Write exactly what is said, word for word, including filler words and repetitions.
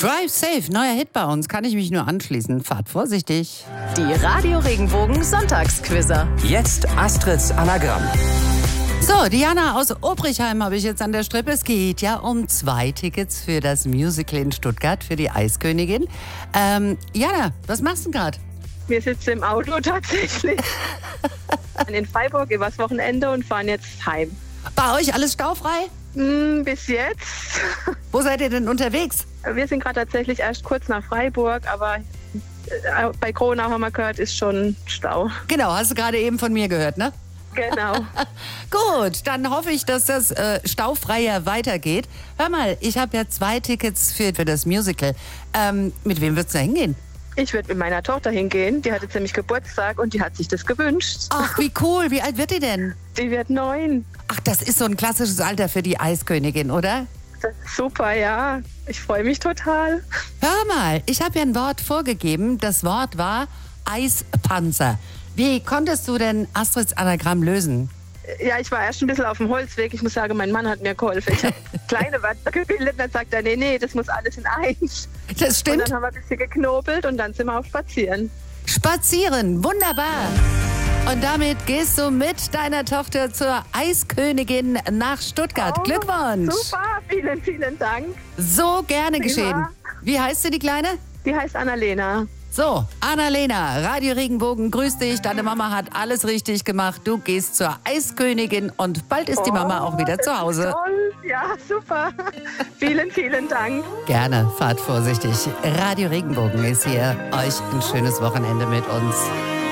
Drive Safe, neuer Hit bei uns, kann ich mich nur anschließen. Fahrt vorsichtig. Die Radio Regenbogen Sonntagsquizzer. Jetzt Astrids Anagramm. So, Diana aus Obrichheim habe ich jetzt an der Strippe. Es geht ja um zwei Tickets für das Musical in Stuttgart für die Eiskönigin. Ähm, Jana, was machst du gerade? Wir sitzen im Auto tatsächlich in Freiburg übers Wochenende und fahren jetzt heim. Bei euch alles staufrei? Mm, bis jetzt. Wo seid ihr denn unterwegs? Wir sind gerade tatsächlich erst kurz nach Freiburg, aber äh, bei Corona haben wir gehört, ist schon Stau. Genau, hast du gerade eben von mir gehört, ne? Genau. Gut, dann hoffe ich, dass das äh, staufreier weitergeht. Hör mal, ich habe ja zwei Tickets für, für das Musical. Ähm, mit wem würdest du da hingehen? Ich würde mit meiner Tochter hingehen. Die hatte nämlich Geburtstag und die hat sich das gewünscht. Ach, wie cool. Wie alt wird die denn? Die wird neun. Ach, das ist so ein klassisches Alter für die Eiskönigin, oder? Das ist super, ja. Ich freue mich total. Hör mal, ich habe ja ein Wort vorgegeben. Das Wort war Eispanzer. Wie konntest du denn Astrids Anagramm lösen? Ja, ich war erst ein bisschen auf dem Holzweg. Ich muss sagen, mein Mann hat mir geholfen. Ich habe kleine Wörter gebildet. Dann sagt er, nee, nee, das muss alles in eins. Das stimmt. Und dann haben wir ein bisschen geknobelt und dann sind wir auf Spazieren. Spazieren, wunderbar. Und damit gehst du mit deiner Tochter zur Eiskönigin nach Stuttgart. Oh, Glückwunsch. Super, vielen, vielen Dank. So gerne Prima. geschehen. Wie heißt sie, die Kleine? Die heißt Annalena. So, Annalena, Radio Regenbogen, grüß dich. Deine Mama hat alles richtig gemacht. Du gehst zur Eiskönigin und bald ist die Mama auch wieder zu Hause. Toll, ja, super. Vielen, vielen Dank. Gerne, fahrt vorsichtig. Radio Regenbogen ist hier. Euch ein schönes Wochenende mit uns.